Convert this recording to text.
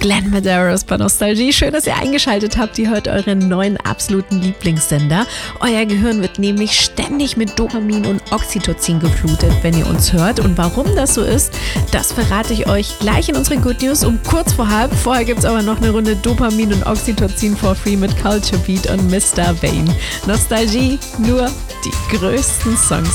Glenn Medeiros bei Nostalgie. Schön, dass ihr eingeschaltet habt. Ihr hört euren neuen absoluten Lieblingssender. Euer Gehirn wird nämlich ständig mit Dopamin und Oxytocin geflutet, wenn ihr uns hört. Und warum das so ist, das verrate ich euch gleich in unseren Good News um kurz vor halb. Vorher gibt es aber noch eine Runde Dopamin und Oxytocin for free mit Culture Beat und Mr. Vane. Nostalgie, nur die größten Songs